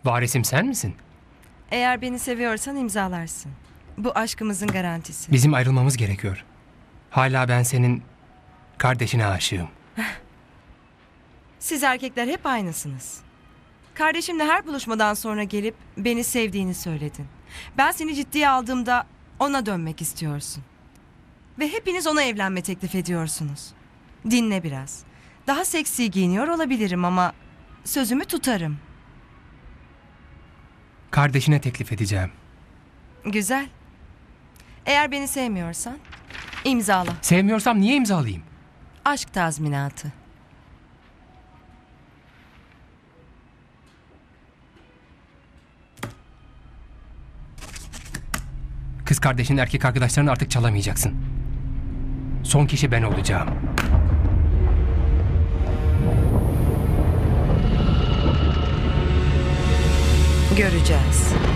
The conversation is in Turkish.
Varisim sen misin? Eğer beni seviyorsan imzalarsın. Bu aşkımızın garantisi. Bizim ayrılmamız gerekiyor. Hala ben senin kardeşine aşığım. Siz erkekler hep aynısınız. Kardeşimle her buluşmadan sonra gelip beni sevdiğini söyledin. Ben seni ciddiye aldığımda ona dönmek istiyorsun. Ve hepiniz ona evlenme teklif ediyorsunuz. Dinle biraz. Daha seksi giyiniyor olabilirim ama sözümü tutarım. Kardeşine teklif edeceğim. Güzel. Eğer beni sevmiyorsan imzala. Sevmiyorsam niye imzalayayım? Aşk tazminatı. Kız kardeşinin erkek arkadaşlarını artık çalamayacaksın. Son kişi ben olacağım. Göreceğiz.